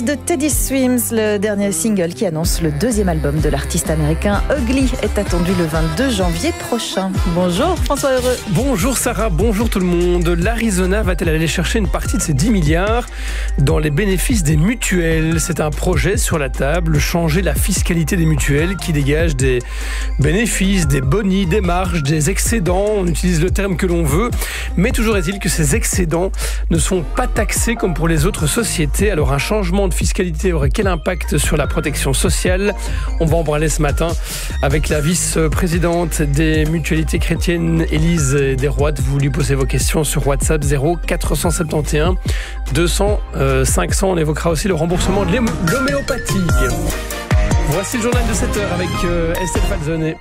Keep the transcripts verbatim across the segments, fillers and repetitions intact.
De Teddy Swims, le dernier single qui annonce le deuxième album de l'artiste américain Ugly est attendu le vingt-deux janvier prochain. Bonjour François Heureux. Bonjour Sarah, bonjour tout le monde. L'Arizona va-t-elle aller chercher une partie de ses dix milliards dans les bénéfices des mutuelles? C'est un projet sur la table, changer la fiscalité des mutuelles qui dégagent des bénéfices, des bonis, des marges, des excédents. On utilise le terme que l'on veut, mais toujours est-il que ces excédents ne sont pas taxés comme pour les autres sociétés. Alors un changement de fiscalité aurait quel impact sur la protection sociale? On va en parler ce matin avec la vice-présidente des mutualités chrétiennes, Élise Desroides. Vous lui posez vos questions sur WhatsApp zéro quatre cent soixante et onze deux cents cinq cents. On évoquera aussi le remboursement de l'homéopathie. Voici le journal de sept heures avec Estelle Falzonet.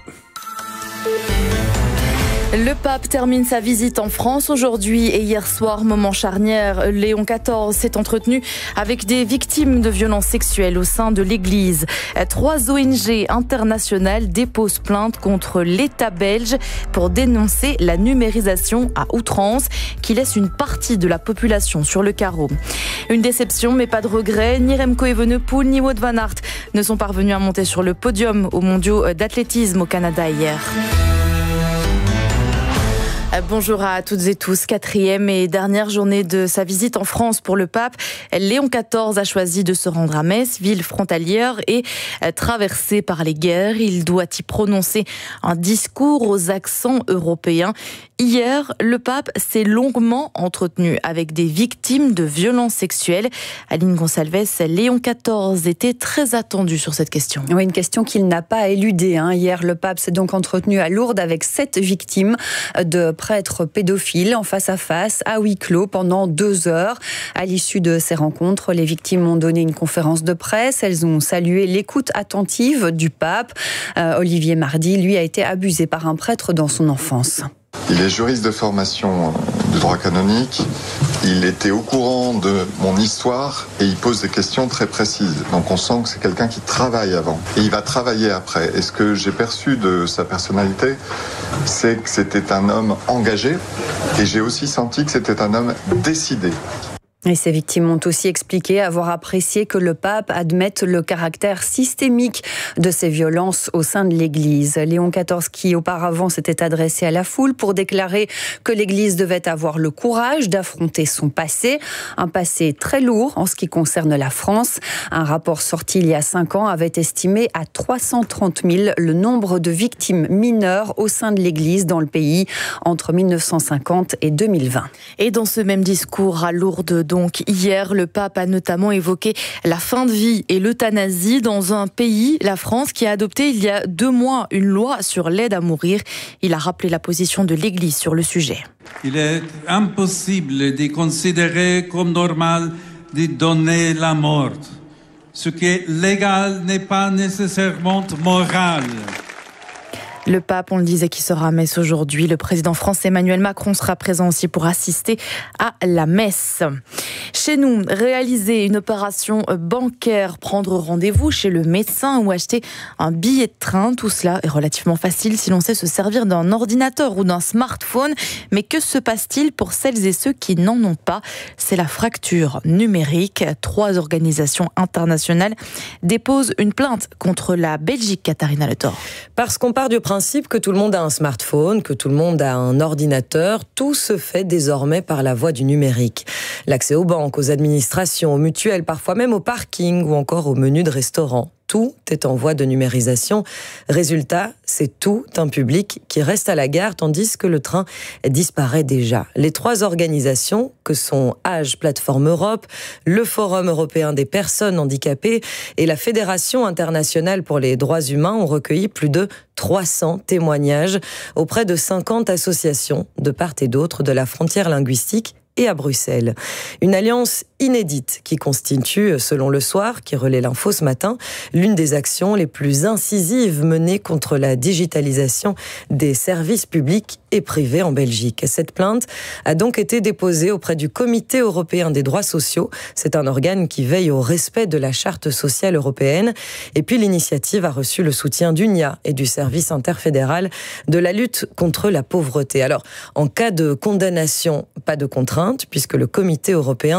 Le pape termine sa visite en France aujourd'hui et hier soir, moment charnière, Léon quatorze s'est entretenu avec des victimes de violences sexuelles au sein de l'Église. Trois O N G internationales déposent plainte contre l'État belge pour dénoncer la numérisation à outrance qui laisse une partie de la population sur le carreau. Une déception mais pas de regret, ni Remco Evenepoel ni Wout van Aert ne sont parvenus à monter sur le podium aux mondiaux d'athlétisme au Canada hier. Bonjour à toutes et tous. Quatrième et dernière journée de sa visite en France pour le pape. Léon quatorze a choisi de se rendre à Metz, ville frontalière et traversée par les guerres. Il doit y prononcer un discours aux accents européens. Hier, le pape s'est longuement entretenu avec des victimes de violences sexuelles. Aline Gonçalves, Léon quatorze était très attendu sur cette question. Oui, une question qu'il n'a pas éludée. Hein. Hier, le pape s'est donc entretenu à Lourdes avec sept victimes de prêtres pédophiles en face à face, à huis clos, pendant deux heures. À l'issue de ces rencontres, les victimes ont donné une conférence de presse. Elles ont salué l'écoute attentive du pape. Euh, Olivier Mardy, lui, a été abusé par un prêtre dans son enfance. Il est juriste de formation de droit canonique. Il était au courant de mon histoire et il pose des questions très précises. Donc on sent que c'est quelqu'un qui travaille avant et il va travailler après. Et ce que j'ai perçu de sa personnalité, c'est que c'était un homme engagé et j'ai aussi senti que c'était un homme décidé. Et ces victimes ont aussi expliqué avoir apprécié que le pape admette le caractère systémique de ces violences au sein de l'Église. Léon quatorze, qui auparavant s'était adressé à la foule pour déclarer que l'Église devait avoir le courage d'affronter son passé, un passé très lourd en ce qui concerne la France. Un rapport sorti il y a cinq ans avait estimé à trois cent trente mille le nombre de victimes mineures au sein de l'Église dans le pays entre mille neuf cent cinquante et deux mille vingt. Et dans ce même discours à Lourdes, donc hier, le pape a notamment évoqué la fin de vie et l'euthanasie dans un pays, la France, qui a adopté il y a deux mois une loi sur l'aide à mourir. Il a rappelé la position de l'Église sur le sujet. Il est impossible de considérer comme normal de donner la mort. Ce qui est légal n'est pas nécessairement moral. Le pape, on le disait, qui sera à Metz aujourd'hui. Le président français Emmanuel Macron sera présent aussi pour assister à la messe. Chez nous, réaliser une opération bancaire, prendre rendez-vous chez le médecin ou acheter un billet de train, tout cela est relativement facile si l'on sait se servir d'un ordinateur ou d'un smartphone. Mais que se passe-t-il pour celles et ceux qui n'en ont pas? C'est la fracture numérique. Trois organisations internationales déposent une plainte contre la Belgique, Katharina Le Thor. Parce qu'on part du principe que tout le monde a un smartphone, que tout le monde a un ordinateur, tout se fait désormais par la voie du numérique. L'accès aux banques, aux administrations, aux mutuelles, parfois même au parking ou encore au menu de restaurant. Tout est en voie de numérisation. Résultat, c'est tout un public qui reste à la gare tandis que le train disparaît déjà. Les trois organisations que sont Age Plateforme Europe, le Forum européen des personnes handicapées et la Fédération internationale pour les droits humains ont recueilli plus de trois cents témoignages auprès de cinquante associations de part et d'autre de la frontière linguistique et à Bruxelles. Une alliance inédite qui constitue, selon Le Soir, qui relaie l'info ce matin, l'une des actions les plus incisives menées contre la digitalisation des services publics et privés en Belgique. Cette plainte a donc été déposée auprès du Comité européen des droits sociaux. C'est un organe qui veille au respect de la Charte sociale européenne. Et puis l'initiative a reçu le soutien d'U N I A et du service interfédéral de la lutte contre la pauvreté. Alors, en cas de condamnation, pas de contrainte, puisque le Comité européen relève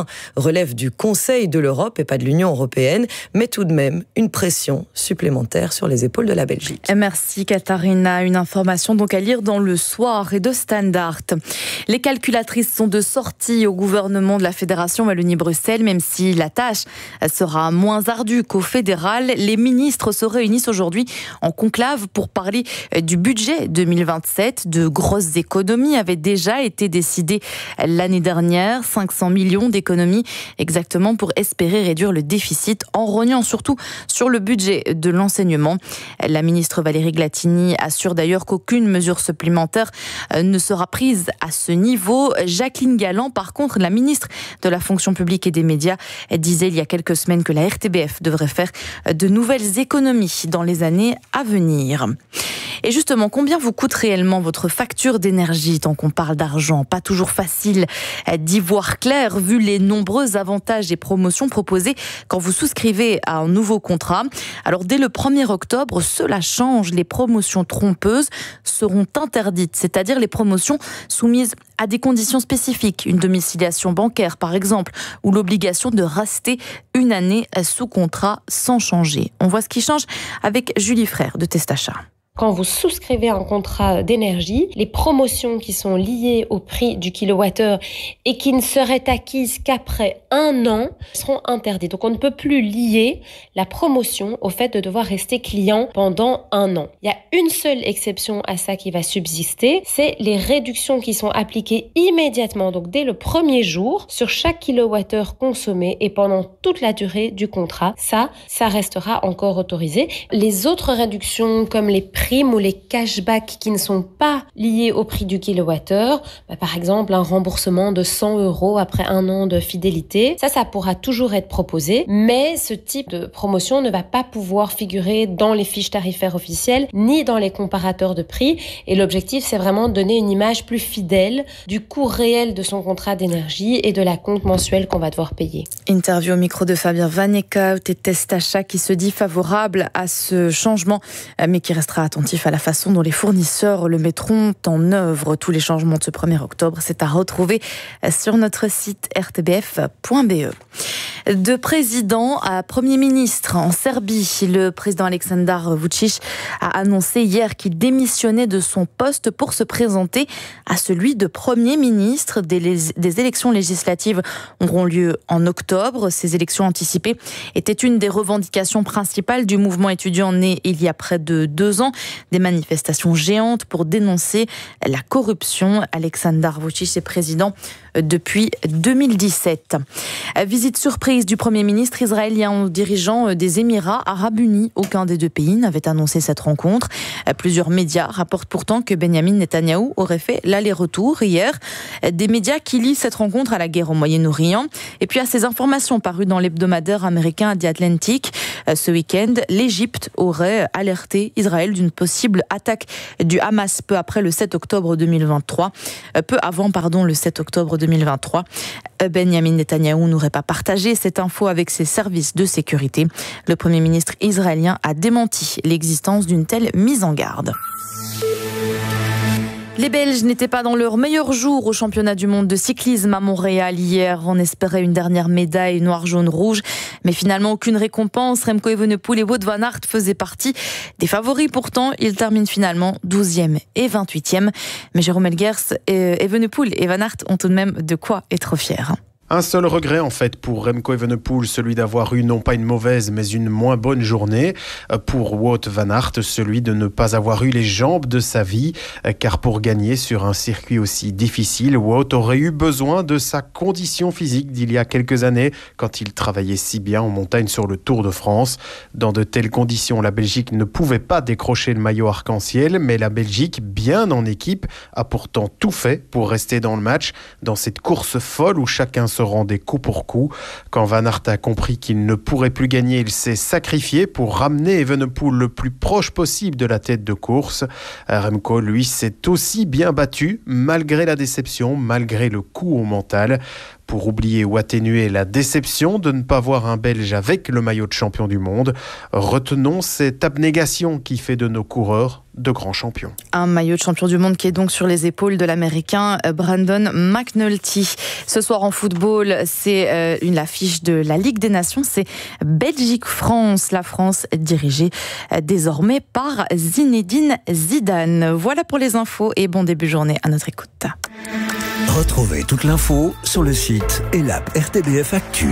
relève du Conseil de l'Europe et pas de l'Union européenne, mais tout de même une pression supplémentaire sur les épaules de la Belgique. Merci Katharina. Une information donc à lire dans Le Soir et de Standard. Les calculatrices sont de sortie au gouvernement de la Fédération Wallonie-Bruxelles, même si la tâche sera moins ardue qu'au fédéral. Les ministres se réunissent aujourd'hui en conclave pour parler du budget deux mille vingt-sept. De grosses économies avaient déjà été décidées l'année dernière. cinq cents millions d'économies exactement pour espérer réduire le déficit en rognant surtout sur le budget de l'enseignement. La ministre Valérie Glatini assure d'ailleurs qu'aucune mesure supplémentaire ne sera prise à ce niveau. Jacqueline Galland, par contre, la ministre de la fonction publique et des médias, disait il y a quelques semaines que la R T B F devrait faire de nouvelles économies dans les années à venir. Et justement, combien vous coûte réellement votre facture d'énergie tant qu'on parle d'argent? Pas toujours facile d'y voir clair vu les nombreux avantages et promotions proposés quand vous souscrivez à un nouveau contrat. Alors dès le premier octobre, cela change. Les promotions trompeuses seront interdites, c'est-à-dire les promotions soumises à des conditions spécifiques, une domiciliation bancaire par exemple, ou l'obligation de rester une année sous contrat sans changer. On voit ce qui change avec Julie Frère de Testachat. Quand vous souscrivez un contrat d'énergie, les promotions qui sont liées au prix du kilowattheure et qui ne seraient acquises qu'après un an seront interdites. Donc on ne peut plus lier la promotion au fait de devoir rester client pendant un an. Il y a une seule exception à ça qui va subsister, c'est les réductions qui sont appliquées immédiatement, donc dès le premier jour, sur chaque kilowattheure consommé et pendant toute la durée du contrat. Ça, ça restera encore autorisé. Les autres réductions comme les primes ou les cashbacks qui ne sont pas liés au prix du kilowattheure, bah par exemple un remboursement de cent euros après un an de fidélité, ça, ça pourra toujours être proposé, mais ce type de promotion ne va pas pouvoir figurer dans les fiches tarifaires officielles ni dans les comparateurs de prix. Et l'objectif, c'est vraiment de donner une image plus fidèle du coût réel de son contrat d'énergie et de la compte mensuelle qu'on va devoir payer. Interview au micro de Fabien Van Eekhout et Testachat qui se dit favorable à ce changement, mais qui restera attentif à la façon dont les fournisseurs le mettront en œuvre. Tous les changements de ce premier octobre, c'est à retrouver sur notre site r t b f point b e. De président à Premier ministre en Serbie, le président Aleksandar Vučić a annoncé hier qu'il démissionnait de son poste pour se présenter à celui de Premier ministre. Des, des élections législatives auront lieu en octobre. Ces élections anticipées étaient une des revendications principales du mouvement étudiant né il y a près de deux ans. Des manifestations géantes pour dénoncer la corruption. Aleksandar Vučić est président depuis deux mille dix-sept. Visite surprise du Premier ministre israélien aux dirigeants des Émirats Arabes Unis. Aucun des deux pays n'avait annoncé cette rencontre. Plusieurs médias rapportent pourtant que Benjamin Netanyahou aurait fait l'aller-retour hier. Des médias qui lient cette rencontre à la guerre au Moyen-Orient. Et puis à ces informations parues dans l'hebdomadaire américain The Atlantic, ce week-end, l'Égypte aurait alerté Israël d'une possible attaque du Hamas peu après le sept octobre deux mille vingt-trois. Peu avant, pardon, le sept octobre deux mille vingt-trois. Benjamin Netanyahou n'aurait pas partagé cette info avec ses services de sécurité. Le Premier ministre israélien a démenti l'existence d'une telle mise en garde. Les Belges n'étaient pas dans leur meilleur jour au championnat du monde de cyclisme à Montréal hier. On espérait une dernière médaille noir, jaune, rouge, mais finalement aucune récompense. Remco Evenepoel et Wout van Aert faisaient partie des favoris. Pourtant, ils terminent finalement douzième et vingt-huitième. Mais Jérôme Elguers, Evenepoel et Van Aert ont tout de même de quoi être fiers. Un seul regret en fait pour Remco Evenepoel, celui d'avoir eu non pas une mauvaise mais une moins bonne journée. Pour Wout van Aert, celui de ne pas avoir eu les jambes de sa vie, car pour gagner sur un circuit aussi difficile, Wout aurait eu besoin de sa condition physique d'il y a quelques années quand il travaillait si bien en montagne sur le Tour de France. Dans de telles conditions, la Belgique ne pouvait pas décrocher le maillot arc-en-ciel, mais la Belgique, bien en équipe, a pourtant tout fait pour rester dans le match, dans cette course folle où chacun se rendait coup pour coup. Quand Van Aert a compris qu'il ne pourrait plus gagner, il s'est sacrifié pour ramener Evenepoel le plus proche possible de la tête de course. Remco, lui, s'est aussi bien battu, malgré la déception, malgré le coup au mental. pour oublier ou atténuer la déception de ne pas voir un Belge avec le maillot de champion du monde. Retenons cette abnégation qui fait de nos coureurs de grands champions. Un maillot de champion du monde qui est donc sur les épaules de l'Américain Brandon McNulty. Ce soir en football, c'est euh, une affiche de la Ligue des Nations, c'est Belgique-France. La France dirigée euh, désormais par Zinedine Zidane. Voilà pour les infos et bon début de journée à notre écoute. Retrouvez toute l'info sur le site et l'app R T B F Actu.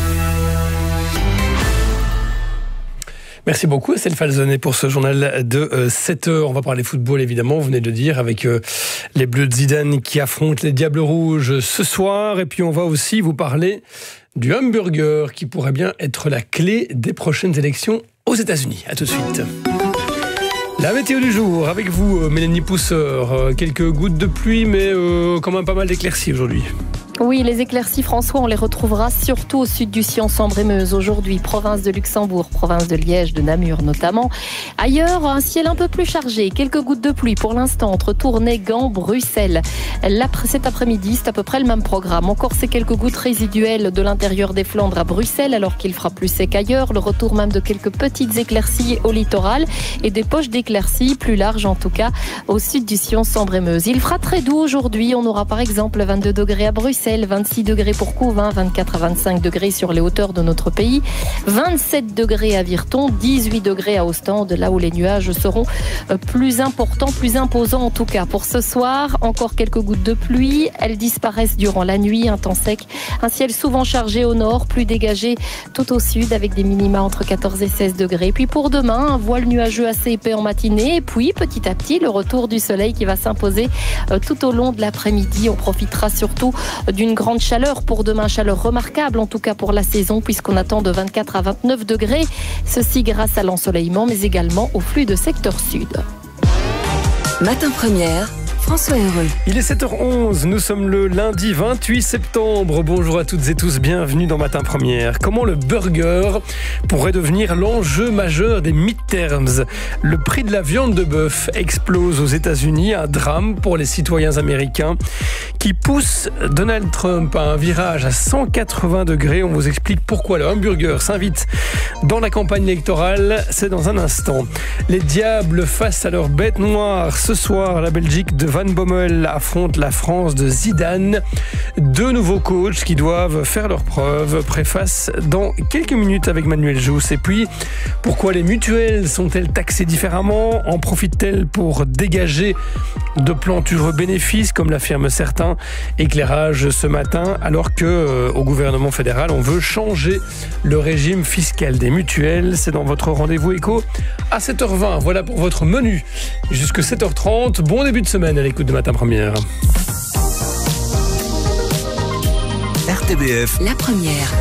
Merci beaucoup Estelle Falzonet pour ce journal de euh, sept heures. On va parler football évidemment, vous venez de le dire, avec euh, les Bleus de Zidane qui affrontent les Diables Rouges ce soir. Et puis on va aussi vous parler du hamburger qui pourrait bien être la clé des prochaines élections aux États-Unis. À tout de suite. La météo du jour avec vous Mélanie Pousseur. Quelques gouttes de pluie mais euh, quand même pas mal d'éclaircies aujourd'hui. Oui, les éclaircies, François, on les retrouvera surtout au sud du Sion, Sambre et Meuse aujourd'hui, province de Luxembourg, province de Liège, de Namur notamment. Ailleurs, un ciel un peu plus chargé, quelques gouttes de pluie pour l'instant entre Tournai, Gand, Bruxelles. Cet après-midi, c'est à peu près le même programme. Encore ces quelques gouttes résiduelles de l'intérieur des Flandres à Bruxelles, alors qu'il fera plus sec ailleurs. Le retour même de quelques petites éclaircies au littoral et des poches d'éclaircies plus larges en tout cas au sud du Sion, Sambre et Meuse. Il fera très doux aujourd'hui. On aura par exemple vingt-deux degrés à Bruxelles, vingt-six degrés pour Couvin, vingt-quatre à vingt-cinq degrés sur les hauteurs de notre pays, vingt-sept degrés à Virton, dix-huit degrés à Ostende, là où les nuages seront plus importants, plus imposants en tout cas. Pour ce soir, encore quelques gouttes de pluie, elles disparaissent durant la nuit, un temps sec, un ciel souvent chargé au nord, plus dégagé tout au sud avec des minima entre quatorze et seize degrés. Puis pour demain, un voile nuageux assez épais en matinée et puis petit à petit le retour du soleil qui va s'imposer tout au long de l'après-midi. On profitera surtout d'une grande chaleur pour demain, chaleur remarquable en tout cas pour la saison puisqu'on attend de vingt-quatre à vingt-neuf degrés. Ceci grâce à l'ensoleillement mais également au flux de secteur sud. Matin Première, François Heureux. Il est sept heures onze, nous sommes le lundi vingt-huit septembre. Bonjour à toutes et tous, bienvenue dans Matin Première. Comment le burger pourrait devenir l'enjeu majeur des midterms? Le prix de la viande de bœuf explose aux États-Unis, un drame pour les citoyens américains qui pousse Donald Trump à un virage à cent quatre-vingts degrés. On vous explique pourquoi le hamburger s'invite dans la campagne électorale, c'est dans un instant. Les Diables face à leur bête noire. Ce soir, la Belgique de Van Bommel affronte la France de Zidane. Deux nouveaux coachs qui doivent faire leurs preuves. Préface dans quelques minutes avec Manuel Jousse. Et puis, pourquoi les mutuelles sont-elles taxées différemment? En profitent-elles pour dégager de plantureux bénéfices, comme l'affirment certains? Éclairage ce matin, alors que euh, au gouvernement fédéral, on veut changer le régime fiscal des mutuelles. C'est dans votre rendez-vous éco à sept heures vingt. Voilà pour votre menu. Jusque sept heures trente. Bon début de semaine à l'écoute de Matin Première. R T B F, la première.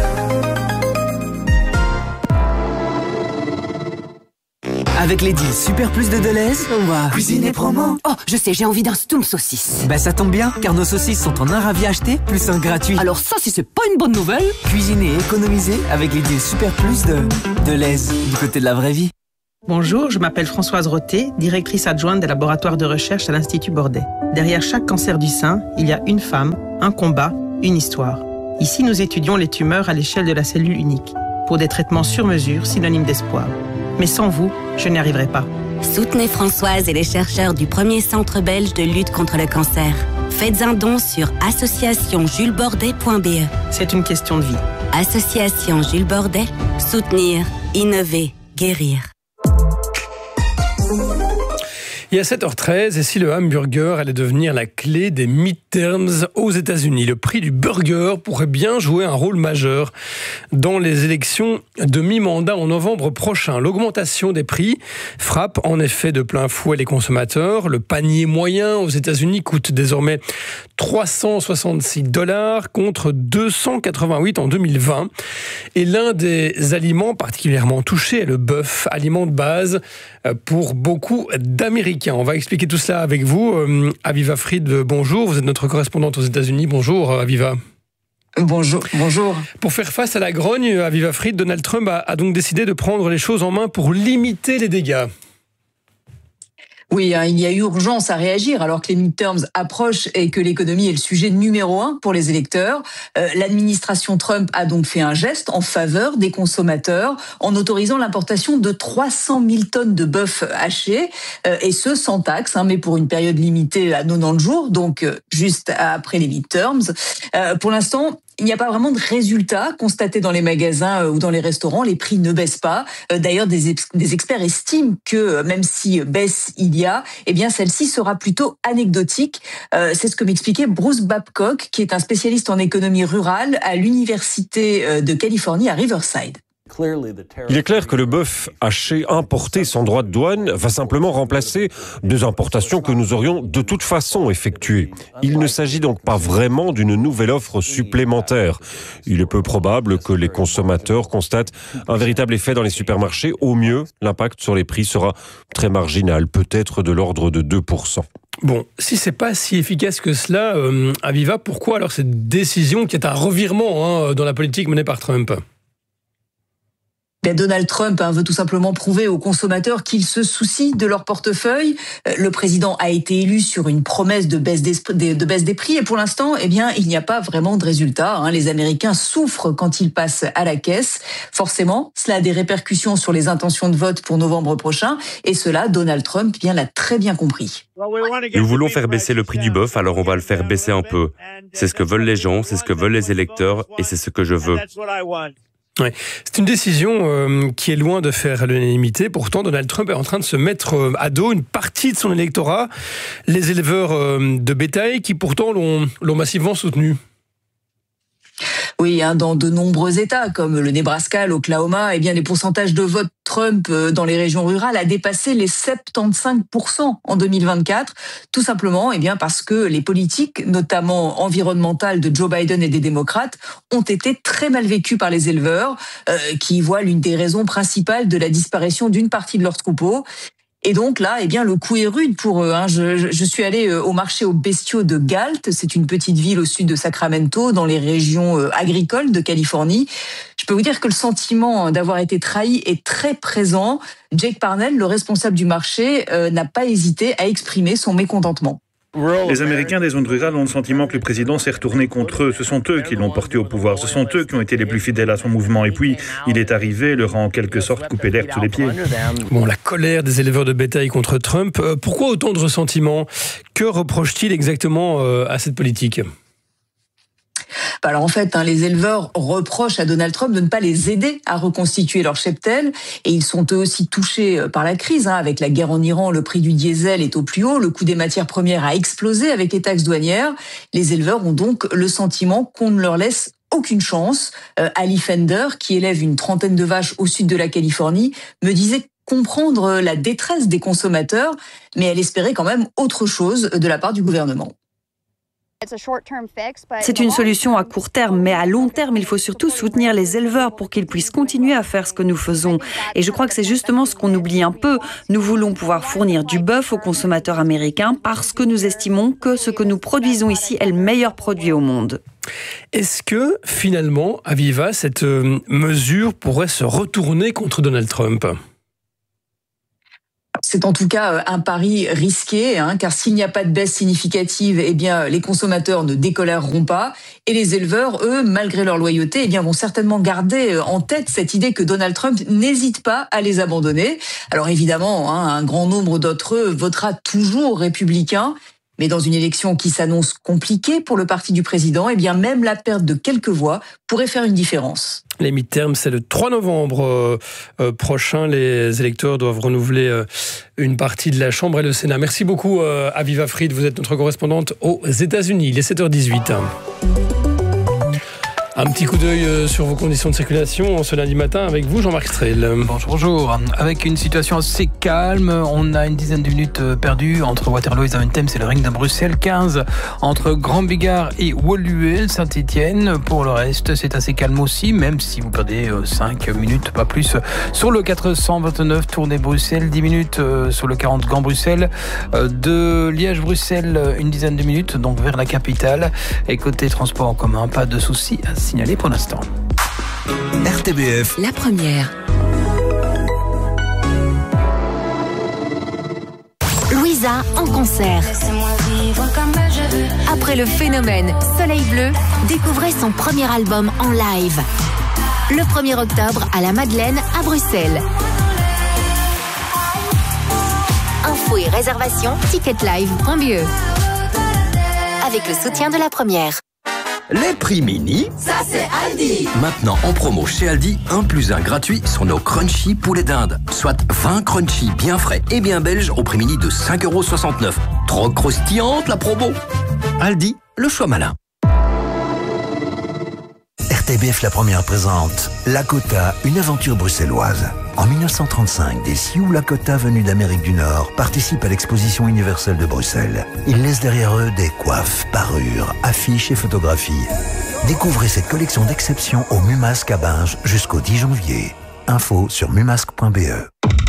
Avec les deals Super Plus de Deleuze, on va cuisiner promo. Oh, je sais, j'ai envie d'un stoum saucisse. Bah ça tombe bien, car nos saucisses sont en un ravi acheté, plus un gratuit. Alors ça, si c'est pas une bonne nouvelle. Cuisiner et économiser avec les deals Super Plus de Deleuze, du côté de la vraie vie. Bonjour, je m'appelle Françoise Roté, directrice adjointe des laboratoires de recherche à l'Institut Bordet. Derrière chaque cancer du sein, il y a une femme, un combat, une histoire. Ici, nous étudions les tumeurs à l'échelle de la cellule unique, pour des traitements sur mesure, synonymes d'espoir. Mais sans vous, je n'y arriverai pas. Soutenez Françoise et les chercheurs du premier centre belge de lutte contre le cancer. Faites un don sur association jules bordet point b e. C'est une question de vie. Association Jules Bordet, soutenir, innover, guérir. Il y a sept heures treize, et si le hamburger allait devenir la clé des midterms aux États-Unis, le prix du burger pourrait bien jouer un rôle majeur dans les élections de mi-mandat en novembre prochain. L'augmentation des prix frappe en effet de plein fouet les consommateurs. Le panier moyen aux États-Unis coûte désormais trois cent soixante-six dollars contre deux cent quatre-vingt-huit en deux mille vingt. Et l'un des aliments particulièrement touchés est le bœuf, aliment de base pour beaucoup d'Américains. On va expliquer tout cela avec vous. Euh, Aviva Fried, bonjour. Vous êtes notre correspondante aux États-Unis. Bonjour, Aviva. Bonjour, bonjour. Pour faire face à la grogne, Aviva Fried, Donald Trump a, a donc décidé de prendre les choses en main pour limiter les dégâts. Oui, hein, il y a urgence à réagir alors que les midterms approchent et que l'économie est le sujet numéro un pour les électeurs. Euh, l'administration Trump a donc fait un geste en faveur des consommateurs en autorisant l'importation de trois cent mille tonnes de bœuf haché, euh, et ce sans taxe, hein, mais pour une période limitée à quatre-vingt-dix jours, donc euh, juste après les midterms. Euh, pour l'instant, il n'y a pas vraiment de résultats constatés dans les magasins ou dans les restaurants. Les prix ne baissent pas. D'ailleurs, des, ex- des experts estiment que même si baisse il y a, eh bien celle-ci sera plutôt anecdotique. Euh, c'est ce que m'expliquait Bruce Babcock, qui est un spécialiste en économie rurale à l'université de Californie à Riverside. Il est clair que le bœuf haché importé sans droit de douane va simplement remplacer des importations que nous aurions de toute façon effectuées. Il ne s'agit donc pas vraiment d'une nouvelle offre supplémentaire. Il est peu probable que les consommateurs constatent un véritable effet dans les supermarchés. Au mieux, l'impact sur les prix sera très marginal, peut-être de l'ordre de deux pour cent. Bon, si c'est pas si efficace que cela, euh, Aviva, pourquoi alors cette décision qui est un revirement hein, dans la politique menée par Trump ? Ben Donald Trump hein, veut tout simplement prouver aux consommateurs qu'il se soucie de leur portefeuille. Le président a été élu sur une promesse de baisse des, de baisse des prix et pour l'instant, eh bien, il n'y a pas vraiment de résultat. Hein. Les Américains souffrent quand ils passent à la caisse. Forcément, cela a des répercussions sur les intentions de vote pour novembre prochain et cela, Donald Trump bien l'a très bien compris. Nous voulons faire baisser le prix du bœuf, alors on va le faire baisser un peu. C'est ce que veulent les gens, c'est ce que veulent les électeurs et c'est ce que je veux. Ouais. C'est une décision euh, qui est loin de faire l'unanimité. Pourtant, Donald Trump est en train de se mettre euh, à dos une partie de son électorat, les éleveurs euh, de bétail, qui pourtant l'ont, l'ont massivement soutenu. Oui, hein, dans de nombreux États comme le Nebraska, l'Oklahoma, eh bien les pourcentages de vote Trump dans les régions rurales a dépassé les soixante-quinze pour cent en deux mille vingt-quatre, tout simplement eh bien parce que les politiques, notamment environnementales de Joe Biden et des démocrates, ont été très mal vécues par les éleveurs, euh, qui y voient l'une des raisons principales de la disparition d'une partie de leurs troupeaux. Et donc là, eh bien, le coup est rude pour eux. Hein. Je, je suis allée au marché aux bestiaux de Galt. C'est une petite ville au sud de Sacramento, dans les régions agricoles de Californie. Je peux vous dire que le sentiment d'avoir été trahi est très présent. Jake Parnell, le responsable du marché, euh, n'a pas hésité à exprimer son mécontentement. Les Américains des zones rurales ont le sentiment que le président s'est retourné contre eux. Ce sont eux qui l'ont porté au pouvoir. Ce sont eux qui ont été les plus fidèles à son mouvement. Et puis, il est arrivé, leur a en quelque sorte coupé l'herbe sous les pieds. Bon, la colère des éleveurs de bétail contre Trump. Euh, pourquoi autant de ressentiment ? Que reproche-t-il exactement euh, à cette politique ? Alors en fait, hein, les éleveurs reprochent à Donald Trump de ne pas les aider à reconstituer leur cheptel et ils sont eux aussi touchés par la crise. Hein. Avec la guerre en Iran, le prix du diesel est au plus haut, le coût des matières premières a explosé avec les taxes douanières. Les éleveurs ont donc le sentiment qu'on ne leur laisse aucune chance. Euh, Ali Fender, qui élève une trentaine de vaches au sud de la Californie, me disait comprendre la détresse des consommateurs, mais elle espérait quand même autre chose de la part du gouvernement. C'est une solution à court terme, mais à long terme, il faut surtout soutenir les éleveurs pour qu'ils puissent continuer à faire ce que nous faisons. Et je crois que c'est justement ce qu'on oublie un peu. Nous voulons pouvoir fournir du bœuf aux consommateurs américains parce que nous estimons que ce que nous produisons ici est le meilleur produit au monde. Est-ce que, finalement, Aviva, cette mesure pourrait se retourner contre Donald Trump ? C'est en tout cas un pari risqué, hein, car s'il n'y a pas de baisse significative, eh bien les consommateurs ne décolèreront pas et les éleveurs, eux, malgré leur loyauté, eh bien vont certainement garder en tête cette idée que Donald Trump n'hésite pas à les abandonner. Alors évidemment, hein, un grand nombre d'entre eux votera toujours républicain. Mais dans une élection qui s'annonce compliquée pour le parti du président, eh bien même la perte de quelques voix pourrait faire une différence. Les midterms, c'est le trois novembre euh, euh, prochain. Les électeurs doivent renouveler euh, une partie de la Chambre et le Sénat. Merci beaucoup, euh, Aviva Fried. Vous êtes notre correspondante aux États-Unis. Il est sept heures dix-huit. Un petit coup d'œil sur vos conditions de circulation ce lundi matin avec vous, Jean-Marc Strel. Bonjour, bonjour. Avec une situation assez calme, on a une dizaine de minutes perdues entre Waterloo et Zaventem, c'est le ring de Bruxelles, quinze entre Grand Bigard et Woluwe, Saint-Étienne. Pour le reste, c'est assez calme aussi, même si vous perdez cinq minutes, pas plus, sur le quatre cent vingt-neuf tournée Bruxelles, dix minutes sur le quarante Gand-Bruxelles. De Liège-Bruxelles, une dizaine de minutes, donc vers la capitale. Et côté transport en commun, pas de soucis à signaler pour l'instant. R T B F. La première. Louisa en concert. Après le phénomène Soleil Bleu, découvrez son premier album en live. Le premier octobre à la Madeleine à Bruxelles. Infos et réservations ticketlive point b e. Avec le soutien de la Première. Les prix mini, ça c'est Aldi. Maintenant en promo chez Aldi, un plus un gratuit sur nos crunchy poulet d'Inde. Soit vingt crunchy bien frais et bien belges au prix mini de cinq euros soixante-neuf. Trop croustillante la promo. Aldi, le choix malin. R T B F La Première présente Lakota, une aventure bruxelloise. En mille neuf cent trente-cinq, des Sioux Lakota venus d'Amérique du Nord participent à l'exposition universelle de Bruxelles. Ils laissent derrière eux des coiffes, parures, affiches et photographies. Découvrez cette collection d'exception au Mumasque à Binge jusqu'au dix janvier. Info sur mumasque point b e.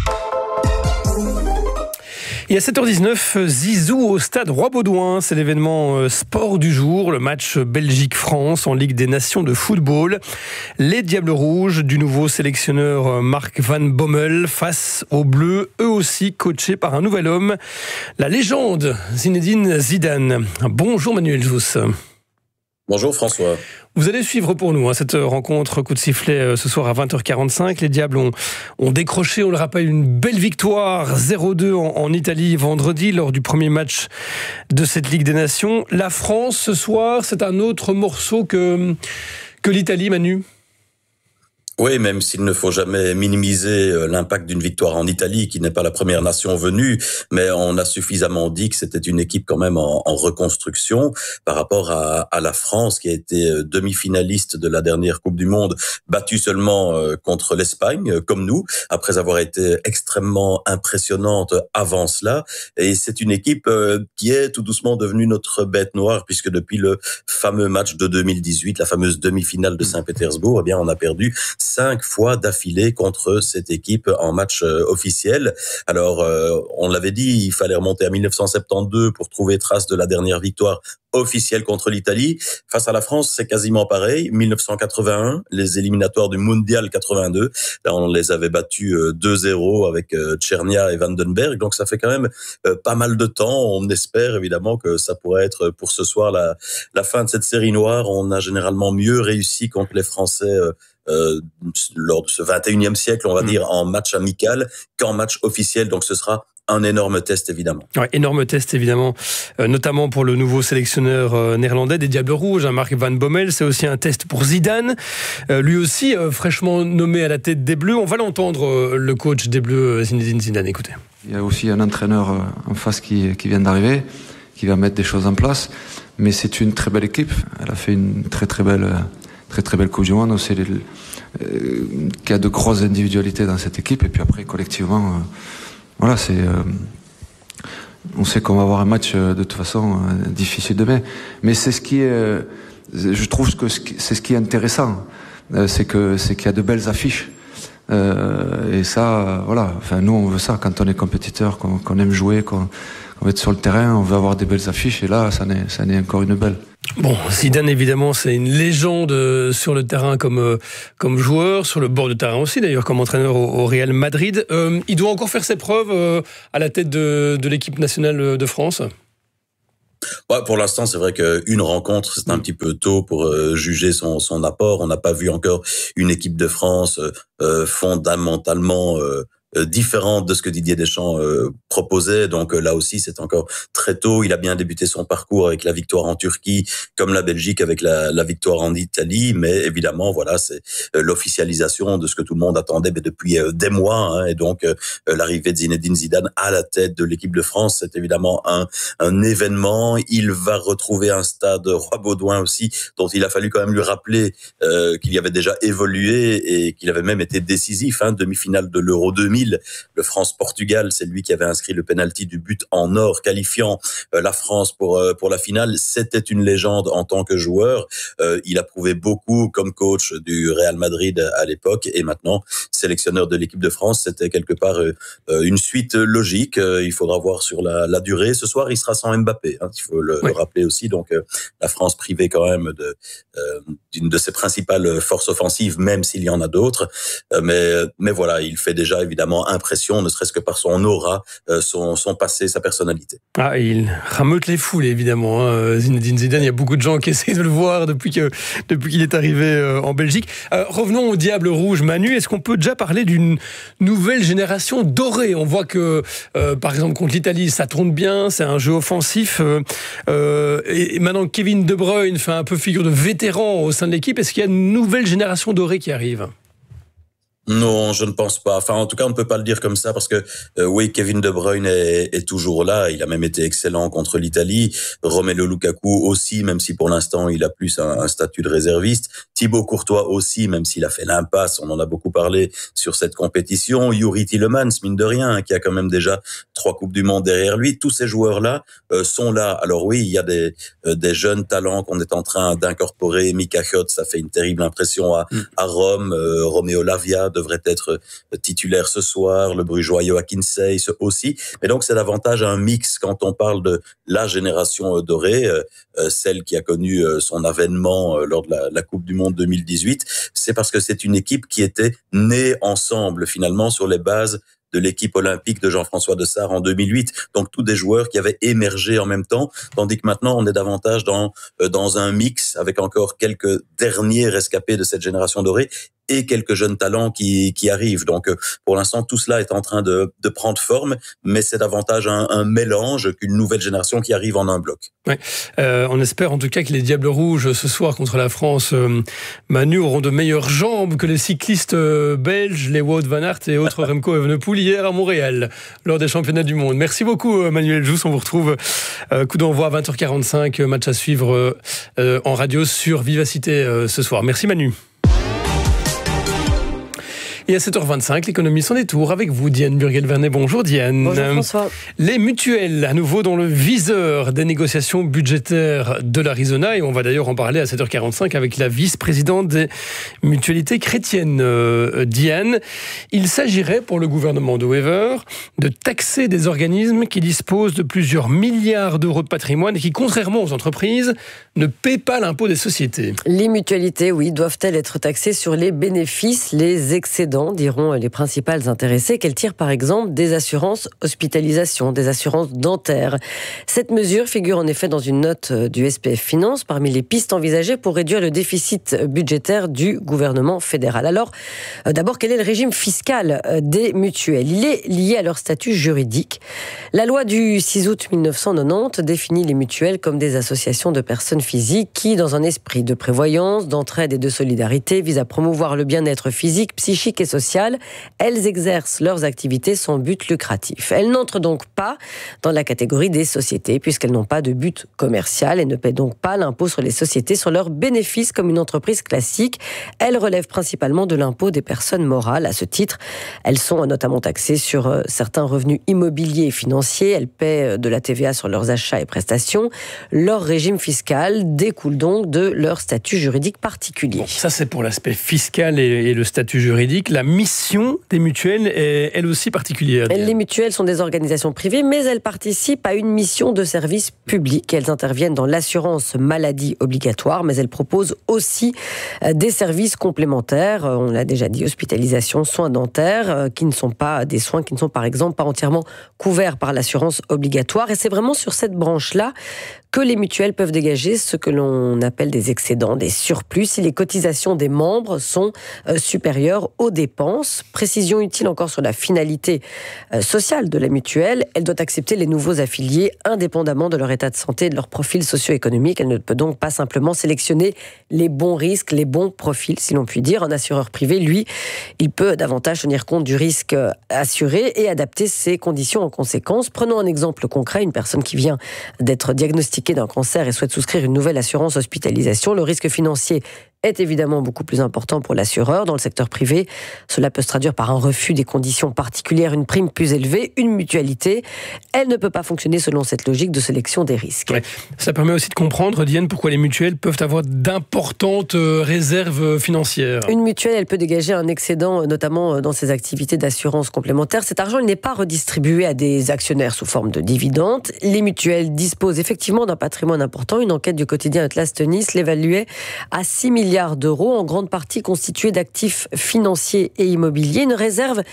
Et à sept heures dix-neuf, Zizou au stade Roi-Baudouin. C'est l'événement sport du jour, le match Belgique-France en Ligue des Nations de football. Les Diables Rouges du nouveau sélectionneur Mark Van Bommel face aux Bleus, eux aussi coachés par un nouvel homme, la légende Zinedine Zidane. Bonjour Manuel Jousse. Bonjour François. Vous allez suivre pour nous hein, cette rencontre coup de sifflet euh, ce soir à vingt heures quarante-cinq. Les Diables ont, ont décroché, on le rappelle, une belle victoire zéro deux en, en Italie vendredi lors du premier match de cette Ligue des Nations. La France ce soir, c'est un autre morceau que, que l'Italie, Manu. Oui, même s'il ne faut jamais minimiser l'impact d'une victoire en Italie, qui n'est pas la première nation venue, mais on a suffisamment dit que c'était une équipe quand même en, en reconstruction par rapport à, à la France, qui a été demi-finaliste de la dernière Coupe du Monde, battue seulement contre l'Espagne, comme nous, après avoir été extrêmement impressionnante avant cela. Et c'est une équipe qui est tout doucement devenue notre bête noire, puisque depuis le fameux match de deux mille dix-huit, la fameuse demi-finale de Saint-Pétersbourg, eh bien, on a perdu cinq fois d'affilée contre cette équipe en match euh, officiel. Alors, euh, on l'avait dit, il fallait remonter à mille neuf cent soixante-douze pour trouver trace de la dernière victoire officielle contre l'Italie. Face à la France, c'est quasiment pareil. mille neuf cent quatre-vingt-un, les éliminatoires du Mondial quatre-vingt-deux. Là, on les avait battus euh, deux zéro avec euh, Tchernia et Vandenberg. Donc, ça fait quand même euh, pas mal de temps. On espère évidemment que ça pourrait être pour ce soir la, la fin de cette série noire. On a généralement mieux réussi contre les Français euh, Euh, lors de ce vingt et unième siècle, on va mmh. dire, en match amical qu'en match officiel. Donc ce sera un énorme test, évidemment. Ouais, énorme test, évidemment, euh, notamment pour le nouveau sélectionneur euh, néerlandais des Diables Rouges, hein, Mark Van Bommel. C'est aussi un test pour Zidane, euh, lui aussi euh, fraîchement nommé à la tête des Bleus. On va l'entendre, euh, le coach des Bleus, Zinedine Zidane. Écoutez. Il y a aussi un entraîneur euh, en face qui, qui vient d'arriver, qui va mettre des choses en place. Mais c'est une très belle équipe. Elle a fait une très très belle... Euh, très très belle Coupe du Monde, c'est euh, qu'il y a de grosses individualités dans cette équipe, et puis après collectivement euh, voilà, c'est euh, on sait qu'on va avoir un match euh, de toute façon euh, difficile demain, mais c'est ce qui est euh, je trouve que c'est ce qui est intéressant, euh, c'est que c'est qu'il y a de belles affiches, euh, et ça euh, voilà, enfin nous on veut ça quand on est compétiteur, qu'on, qu'on aime jouer, qu'on, qu'on veut être sur le terrain, on veut avoir des belles affiches, et là ça n'est, ça n'est encore une belle. Bon, Zidane, évidemment, c'est une légende sur le terrain comme, comme joueur, sur le bord de terrain aussi, d'ailleurs, comme entraîneur au, au Real Madrid. Euh, il doit encore faire ses preuves euh, à la tête de, de l'équipe nationale de France. Ouais, pour l'instant, c'est vrai qu'une rencontre, c'est un petit peu tôt pour euh, juger son, son apport. On n'a pas vu encore une équipe de France euh, fondamentalement... Euh, différente de ce que Didier Deschamps euh, proposait. Donc euh, là aussi, c'est encore très tôt. Il a bien débuté son parcours avec la victoire en Turquie, comme la Belgique avec la, la victoire en Italie. Mais évidemment, voilà, c'est euh, l'officialisation de ce que tout le monde attendait mais depuis euh, des mois. Hein, et donc, euh, l'arrivée de Zinedine Zidane à la tête de l'équipe de France, c'est évidemment un, un événement. Il va retrouver un stade Roi-Baudouin aussi, dont il a fallu quand même lui rappeler euh, qu'il y avait déjà évolué et qu'il avait même été décisif. Hein, demi-finale de l'Euro deux mille. Le France-Portugal, c'est lui qui avait inscrit le penalty du but en or, qualifiant euh, la France pour euh, pour la finale. C'était une légende en tant que joueur. Euh, il a prouvé beaucoup comme coach du Real Madrid à l'époque, et maintenant sélectionneur de l'équipe de France. C'était quelque part euh, une suite logique. Euh, il faudra voir sur la, la durée. Ce soir, il sera sans Mbappé. Hein, il faut le, oui. le rappeler aussi. Donc, euh, la France privée quand même de euh, d'une de ses principales forces offensives, même s'il y en a d'autres. Euh, mais mais voilà, il fait déjà évidemment vraiment impression, ne serait-ce que par son aura, euh, son, son passé, sa personnalité. Ah, il rameute les foules, évidemment. Hein. Zinedine Zidane, il y a beaucoup de gens qui essaient de le voir depuis, que, depuis qu'il est arrivé euh, en Belgique. Euh, revenons au Diable Rouge. Manu, est-ce qu'on peut déjà parler d'une nouvelle génération dorée? On voit que, euh, par exemple, contre l'Italie, ça tourne bien, c'est un jeu offensif. Euh, euh, et maintenant, Kevin De Bruyne fait un peu figure de vétéran au sein de l'équipe. Est-ce qu'il y a une nouvelle génération dorée qui arrive? Non, je ne pense pas. Enfin, en tout cas, on ne peut pas le dire comme ça parce que euh, oui, Kevin De Bruyne est, est toujours là. Il a même été excellent contre l'Italie. Romelu Lukaku aussi, même si pour l'instant il a plus un, un statut de réserviste. Thibaut Courtois aussi, même s'il a fait l'impasse. On en a beaucoup parlé sur cette compétition. Youri Tielemans, mine de rien, hein, qui a quand même déjà trois coupes du monde derrière lui. Tous ces joueurs-là euh, sont là. Alors oui, il y a des euh, des jeunes talents qu'on est en train d'incorporer. Mika Chod, ça fait une terrible impression à, mm. à Rome. Euh, Romeo Lavia devrait être titulaire ce soir, le Brugeois Joachim Seyss aussi. Mais donc, c'est davantage un mix quand on parle de la génération dorée, euh, celle qui a connu euh, son avènement euh, lors de la, la Coupe du Monde deux mille dix-huit. C'est parce que c'est une équipe qui était née ensemble, finalement, sur les bases de l'équipe olympique de Jean-François Dessart en deux mille huit. Donc, tous des joueurs qui avaient émergé en même temps, tandis que maintenant, on est davantage dans, euh, dans un mix avec encore quelques derniers rescapés de cette génération dorée et quelques jeunes talents qui, qui arrivent. Donc, pour l'instant, tout cela est en train de, de prendre forme, mais c'est davantage un, un mélange qu'une nouvelle génération qui arrive en un bloc. Ouais. Euh, on espère en tout cas que les Diables Rouges, ce soir contre la France, euh, Manu, auront de meilleures jambes que les cyclistes euh, belges, les Wout van Aert et autres Remco Evenepoel hier à Montréal, lors des championnats du monde. Merci beaucoup, Manuel Jousse. On vous retrouve euh, coup d'envoi à vingt heures quarante-cinq, match à suivre euh, en radio sur Vivacité euh, ce soir. Merci, Manu. Et à sept heures vingt-cinq, l'économie s'en détour avec vous, Diane Burgel-Vernet. Bonjour Diane. Bonjour François. Les mutuelles, à nouveau dans le viseur des négociations budgétaires de l'Arizona. Et on va d'ailleurs en parler à sept heures quarante-cinq avec la vice-présidente des mutualités chrétiennes, euh, Diane. Il s'agirait pour le gouvernement de Wever de taxer des organismes qui disposent de plusieurs milliards d'euros de patrimoine et qui, contrairement aux entreprises, ne paient pas l'impôt des sociétés. Les mutualités, oui, doivent-elles être taxées sur les bénéfices, les excédents, diront les principales intéressées, qu'elles tirent par exemple des assurances hospitalisation, des assurances dentaires. Cette mesure figure en effet dans une note du S P F Finance parmi les pistes envisagées pour réduire le déficit budgétaire du gouvernement fédéral. Alors, d'abord, quel est le régime fiscal des mutuelles? Il est lié à leur statut juridique. La loi du six août mille neuf cent quatre-vingt-dix définit les mutuelles comme des associations de personnes physiques qui, dans un esprit de prévoyance, d'entraide et de solidarité, visent à promouvoir le bien-être physique, psychique et sociales, elles exercent leurs activités sans but lucratif. Elles n'entrent donc pas dans la catégorie des sociétés puisqu'elles n'ont pas de but commercial et ne paient donc pas l'impôt sur les sociétés sur leurs bénéfices comme une entreprise classique. Elles relèvent principalement de l'impôt des personnes morales. À ce titre, elles sont notamment taxées sur certains revenus immobiliers et financiers. Elles paient de la T V A sur leurs achats et prestations. Leur régime fiscal découle donc de leur statut juridique particulier. Bon, ça c'est pour l'aspect fiscal et, et le statut juridique. La mission des mutuelles est elle aussi particulière. Les mutuelles sont des organisations privées, mais elles participent à une mission de service public. Elles interviennent dans l'assurance maladie obligatoire, mais elles proposent aussi des services complémentaires. On l'a déjà dit, hospitalisation, soins dentaires, qui ne sont pas des soins qui ne sont par exemple pas entièrement couverts par l'assurance obligatoire. Et c'est vraiment sur cette branche-là que les mutuelles peuvent dégager ce que l'on appelle des excédents, des surplus, si les cotisations des membres sont euh, supérieures aux dépenses. Précision utile encore sur la finalité euh, sociale de la mutuelle. Elle doit accepter les nouveaux affiliés indépendamment de leur état de santé et de leur profil socio-économique. Elle ne peut donc pas simplement sélectionner les bons risques, les bons profils, si l'on peut dire. Un assureur privé, lui, il peut davantage tenir compte du risque assuré et adapter ses conditions en conséquence. Prenons un exemple concret, une personne qui vient d'être diagnostiquée d'un cancer et souhaite souscrire une nouvelle assurance hospitalisation. Le risque financier est évidemment beaucoup plus important pour l'assureur. Dans le secteur privé, cela peut se traduire par un refus des conditions particulières, une prime plus élevée, une mutualité. Elle ne peut pas fonctionner selon cette logique de sélection des risques. Ouais. Ça permet aussi de comprendre, Diane, pourquoi les mutuelles peuvent avoir d'importantes réserves financières. Une mutuelle, elle peut dégager un excédent, notamment dans ses activités d'assurance complémentaire. Cet argent, il n'est pas redistribué à des actionnaires sous forme de dividendes. Les mutuelles disposent effectivement d'un patrimoine important. Une enquête du quotidien Atlas Tennis l'évaluait à six milliards d'euros, en grande partie constituée d'actifs financiers et immobiliers. Une réserve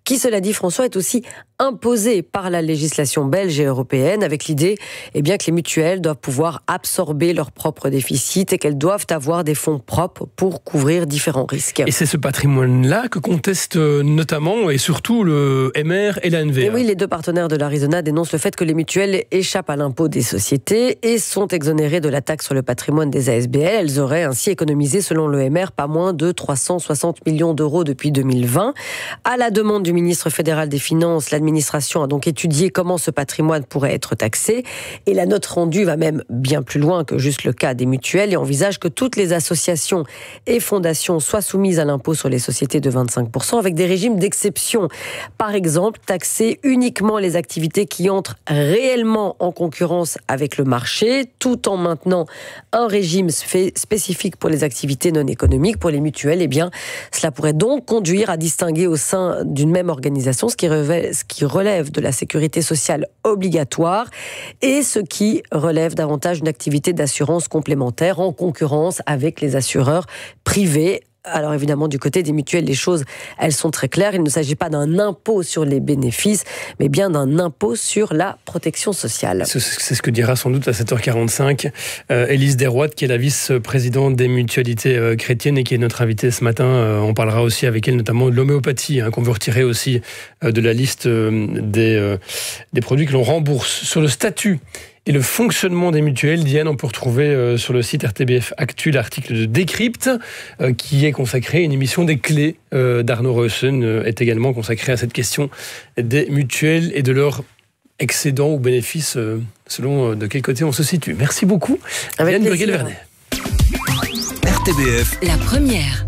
qui, cela dit, François, est aussi imposé par la législation belge et européenne, avec l'idée eh bien, que les mutuelles doivent pouvoir absorber leurs propres déficits et qu'elles doivent avoir des fonds propres pour couvrir différents risques. Et c'est ce patrimoine-là que contestent notamment et surtout le M R et la N V A. Et oui, les deux partenaires de l'Arizona dénoncent le fait que les mutuelles échappent à l'impôt des sociétés et sont exonérées de la taxe sur le patrimoine des A S B L. Elles auraient ainsi économisé, selon le M R, pas moins de trois cent soixante millions d'euros depuis deux mille vingt. À la demande du ministre fédéral des Finances, l'administration a donc étudié comment ce patrimoine pourrait être taxé. Et la note rendue va même bien plus loin que juste le cas des mutuelles et envisage que toutes les associations et fondations soient soumises à l'impôt sur les sociétés de vingt-cinq pour cent avec des régimes d'exception. Par exemple, taxer uniquement les activités qui entrent réellement en concurrence avec le marché, tout en maintenant un régime spécifique pour les activités non économiques. Pour les mutuelles, eh bien, cela pourrait donc conduire à distinguer au sein d'une même organisation ce qui relève, ce qui relève de la sécurité sociale obligatoire et ce qui relève davantage d'une activité d'assurance complémentaire en concurrence avec les assureurs privés. Alors évidemment, du côté des mutuelles, les choses, elles sont très claires. Il ne s'agit pas d'un impôt sur les bénéfices, mais bien d'un impôt sur la protection sociale. C'est ce que dira sans doute à sept heures quarante-cinq euh, Élise Desroides, qui est la vice-présidente des mutualités euh, chrétiennes et qui est notre invitée ce matin. Euh, on parlera aussi avec elle notamment de l'homéopathie, hein, qu'on veut retirer aussi euh, de la liste euh, des, euh, des produits que l'on rembourse. Sur le statut et le fonctionnement des mutuelles, Diane, on peut retrouver euh, sur le site R T B F Actu l'article de Décrypte euh, qui est consacré à une émission des clés euh, d'Arnaud Reussen, euh, est également consacrée à cette question des mutuelles et de leur excédents ou bénéfices euh, selon euh, de quel côté on se situe. Merci beaucoup, Avec Diane Burguel-Vernet. R T B F, la première.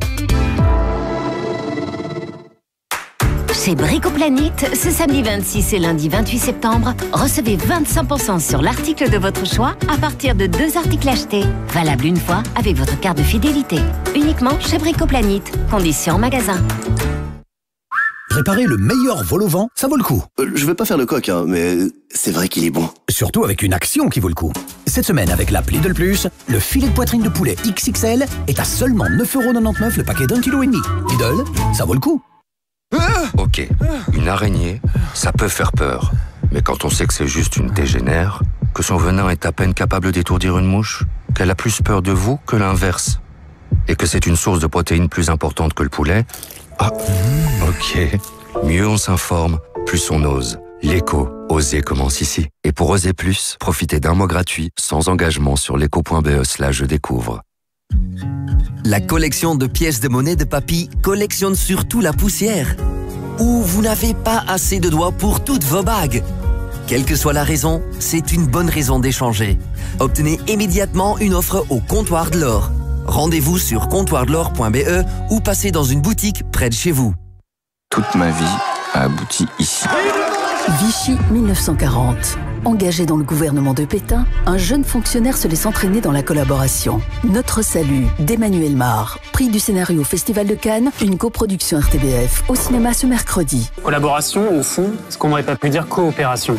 Chez Bricoplanète, ce samedi vingt-six et lundi vingt-huit septembre, recevez vingt-cinq pour cent sur l'article de votre choix à partir de deux articles achetés. Valable une fois avec votre carte de fidélité. Uniquement chez Bricoplanète. Conditions en magasin. Préparer le meilleur vol au vent, ça vaut le coup. Euh, je vais pas faire le coq, hein, mais c'est vrai qu'il est bon. Surtout avec une action qui vaut le coup. Cette semaine, avec l'app Lidl Plus, le filet de poitrine de poulet X X L est à seulement neuf euros quatre-vingt-dix-neuf le paquet d'un kilo et demi. Lidl, ça vaut le coup. Ok, une araignée, ça peut faire peur. Mais quand on sait que c'est juste une tégénère, que son venin est à peine capable d'étourdir une mouche, qu'elle a plus peur de vous que l'inverse, et que c'est une source de protéines plus importante que le poulet, ah, ok. Mieux on s'informe, plus on ose. L'écho, oser commence ici. Et pour oser plus, profitez d'un mois gratuit, sans engagement sur l'écho point be slash je découvre. La collection de pièces de monnaie de Papy collectionne surtout la poussière. Ou vous n'avez pas assez de doigts pour toutes vos bagues. Quelle que soit la raison, c'est une bonne raison d'échanger. Obtenez immédiatement une offre au comptoir de l'or. Rendez-vous sur comptoir de l'or point be ou passez dans une boutique près de chez vous. Toute ma vie a abouti ici. Vichy mille neuf cent quarante. Engagé dans le gouvernement de Pétain, un jeune fonctionnaire se laisse entraîner dans la collaboration. Notre salut d'Emmanuel Mar. Prix du scénario au Festival de Cannes, une coproduction R T B F au cinéma ce mercredi. Collaboration, au fond, ce qu'on n'aurait pas pu dire coopération.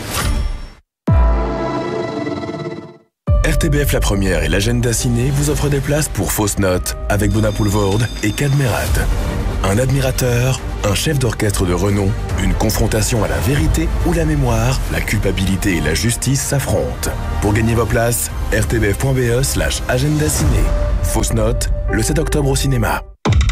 R T B F La Première et l'agenda ciné vous offrent des places pour Fausse Note avec Bonapoulvoorde et Cadmerat. Un admirateur, un chef d'orchestre de renom, une confrontation à la vérité ou la mémoire, la culpabilité et la justice s'affrontent. Pour gagner vos places, r t b f point b e slash agenda ciné. Fausse Note, le sept octobre au cinéma.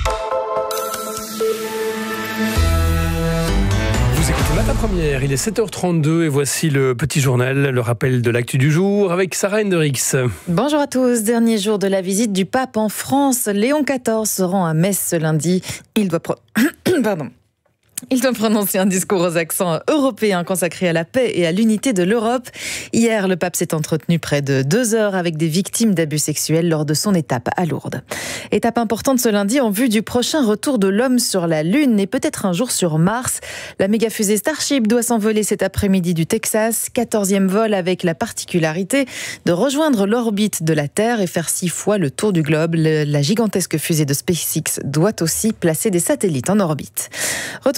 Vous écoutez Matin Première, il est sept heures trente-deux et voici le petit journal, le rappel de l'actu du jour avec Sarah Hendricks. Bonjour à tous, dernier jour de la visite du pape en France. Léon quatorze se rend à Metz ce lundi. Il doit... Pro... Pardon. Il doit prononcer un discours aux accents européens consacré à la paix et à l'unité de l'Europe. Hier, le pape s'est entretenu près de deux heures avec des victimes d'abus sexuels lors de son étape à Lourdes. Étape importante ce lundi en vue du prochain retour de l'homme sur la Lune et peut-être un jour sur Mars. La méga-fusée Starship doit s'envoler cet après-midi du Texas. quatorzième vol avec la particularité de rejoindre l'orbite de la Terre et faire six fois le tour du globe. La gigantesque fusée de SpaceX doit aussi placer des satellites en orbite. Retour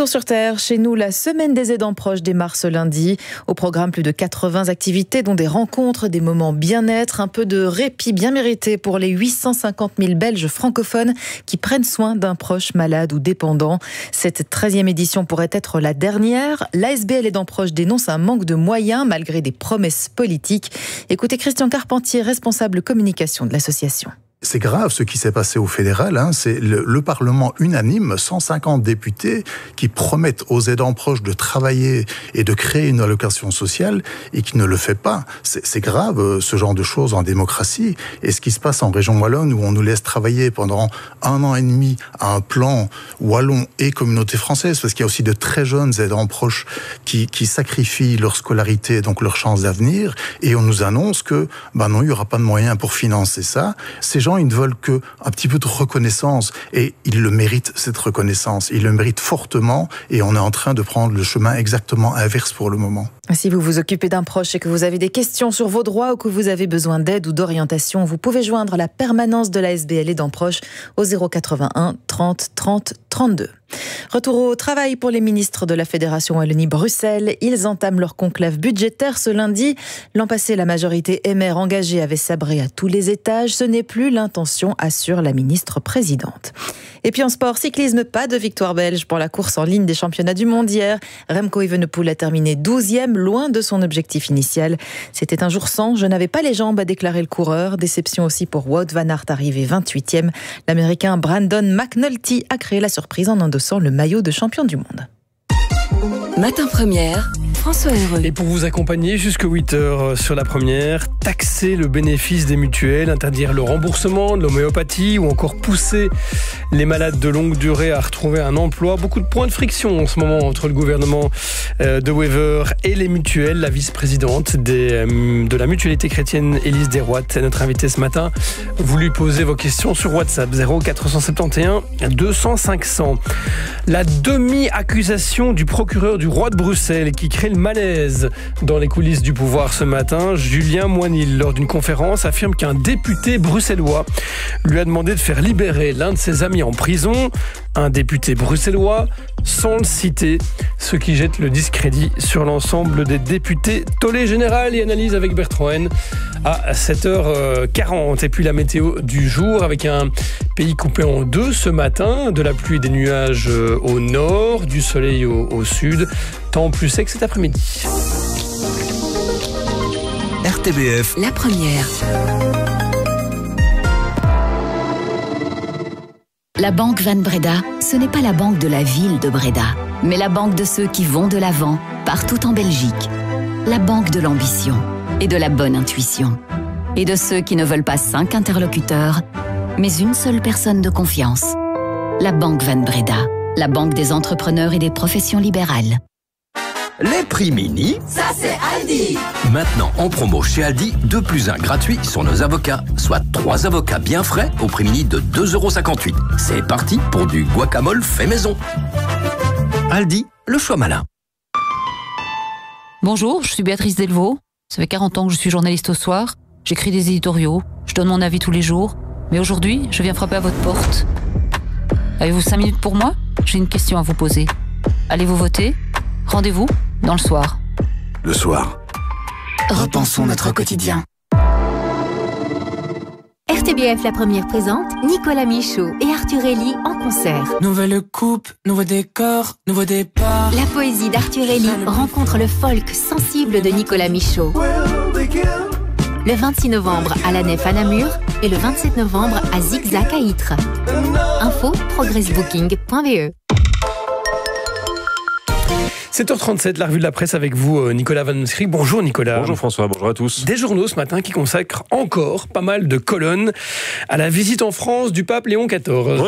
sur Terre, chez nous, la semaine des aidants proches démarre ce lundi. Au programme, plus de quatre-vingts activités, dont des rencontres, des moments bien-être, un peu de répit bien mérité pour les huit cent cinquante mille Belges francophones qui prennent soin d'un proche malade ou dépendant. Cette treizième édition pourrait être la dernière. L'A S B L Aidants Proches dénonce un manque de moyens malgré des promesses politiques. Écoutez Christian Carpentier, responsable communication de l'association. C'est grave ce qui s'est passé au fédéral, hein. C'est le, le Parlement unanime, cent cinquante députés qui promettent aux aidants proches de travailler et de créer une allocation sociale et qui ne le fait pas. C'est, c'est grave ce genre de choses en démocratie. Et ce qui se passe en région wallonne où on nous laisse travailler pendant un an et demi à un plan wallon et communauté française, parce qu'il y a aussi de très jeunes aidants proches qui, qui sacrifient leur scolarité, donc leur chance d'avenir, et on nous annonce que ben non, il n'y aura pas de moyens pour financer ça. Ces gens, ils ne veulent que un petit peu de reconnaissance et ils le méritent, cette reconnaissance. Ils le méritent fortement et on est en train de prendre le chemin exactement inverse pour le moment. Si vous vous occupez d'un proche et que vous avez des questions sur vos droits ou que vous avez besoin d'aide ou d'orientation, vous pouvez joindre la permanence de l'A S B L Aidants Proches au zéro quatre-vingt-un trente trente trente-deux. Retour au travail pour les ministres de la Fédération Wallonie-Bruxelles. Ils entament leur conclave budgétaire ce lundi. L'an passé, la majorité M R engagée avait sabré à tous les étages. Ce n'est plus l'intention, assure la ministre présidente. Et puis en sport, cyclisme, pas de victoire belge pour la course en ligne des championnats du monde hier. Remco Evenepoel a terminé douzième, loin de son objectif initial. C'était un jour sans, je n'avais pas les jambes, a déclaré le coureur. Déception aussi pour Wout van Aert, arrivé vingt-huitième. L'Américain Brandon McNulty a créé la surprise en endossant le maillot de champion du monde. Matin Première, François Heureux. Et pour vous accompagner jusqu'à huit heures sur la première, taxer le bénéfice des mutuelles, interdire le remboursement de l'homéopathie ou encore pousser les malades de longue durée à retrouver un emploi. Beaucoup de points de friction en ce moment entre le gouvernement de Wever et les mutuelles. La vice-présidente des, de la mutualité chrétienne, Élise Desroites, est notre invitée ce matin. Vous lui posez vos questions sur WhatsApp zéro quatre cent soixante et onze deux cents cinq cents. La demi-accusation du procureur du roi de Bruxelles qui crée le malaise dans les coulisses du pouvoir ce matin. Julien Moinil, lors d'une conférence, affirme qu'un député bruxellois lui a demandé de faire libérer l'un de ses amis en prison. Un député bruxellois, sans le citer, ce qui jette le discrédit sur l'ensemble des députés. Tollé général et analyse avec Bertrand Haine à sept heures quarante. Et puis la météo du jour avec un pays coupé en deux ce matin. De la pluie et des nuages au nord, du soleil au, au sud. Temps plus sec cet après-midi. R T B F, la première. La Banque Van Breda, ce n'est pas la banque de la ville de Breda, mais la banque de ceux qui vont de l'avant, partout en Belgique. La banque de l'ambition et de la bonne intuition. Et de ceux qui ne veulent pas cinq interlocuteurs, mais une seule personne de confiance. La Banque Van Breda, la banque des entrepreneurs et des professions libérales. Les prix mini, ça c'est Aldi. Maintenant en promo chez Aldi, deux plus un gratuit sur nos avocats, soit trois avocats bien frais au prix mini de deux euros cinquante-huit. C'est parti pour du guacamole fait maison. Aldi, le choix malin. Bonjour, je suis Béatrice Delvaux. Ça fait quarante ans que je suis journaliste au soir. J'écris des éditoriaux, je donne mon avis tous les jours. Mais aujourd'hui, je viens frapper à votre porte. Avez-vous cinq minutes pour moi? J'ai une question à vous poser. Allez-vous voter? Rendez-vous dans le soir. Le soir. Repensons notre quotidien. R T B F La Première présente Nicolas Michaud et Arthur Elie en concert. Nouvelle coupe, nouveau décor, nouveau départ. La poésie d'Arthur Elie rencontre le folk sensible de Nicolas Michaud. Le vingt-six novembre à la Nef à Namur et le vingt-sept novembre à Zigzag à Ytre. Info progressbooking point b e. sept heures trente-sept, la revue de la presse avec vous, Nicolas Van Schrik. Bonjour Nicolas. Bonjour François, bonjour à tous. Des journaux ce matin qui consacrent encore pas mal de colonnes à la visite en France du pape Léon quatorze.